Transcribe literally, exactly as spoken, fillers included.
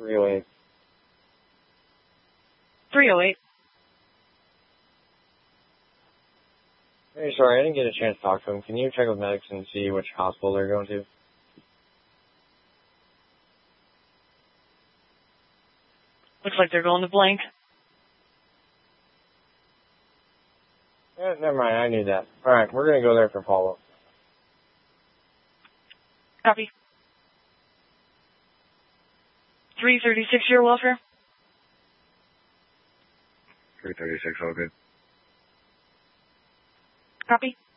three oh eight. three oh eight. Hey, sorry, I didn't get a chance to talk to him. Can you check with medics and see which hospital they're going to? Looks like they're going to blank. Yeah, never mind, I knew that. Alright, we're going to go there for follow-up. Copy. three thirty-six, your welfare. three thirty-six, all good. Copy.